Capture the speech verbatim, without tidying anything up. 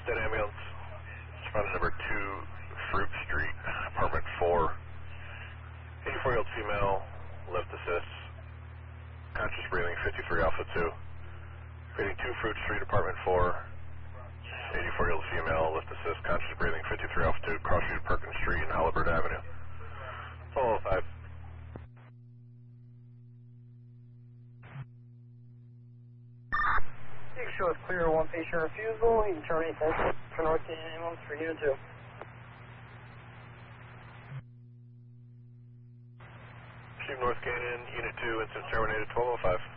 State Ambulance, responding number two, Fruit Street, apartment four. eighty-four-year-old female, left assist, conscious breathing, fifty-three Alpha two. Reading two, Fruit Street, apartment four. eighty-four-year-old female, left assist, conscious breathing, fifty-three Alpha two, cross street, Perkins Street, and Halliburton Avenue. twelve oh five. You show us clear one patient refusal. You can terminate that for North Canyon Ambulance for Unit two. Chief North Canyon, Unit two, instance terminated, twelve oh five.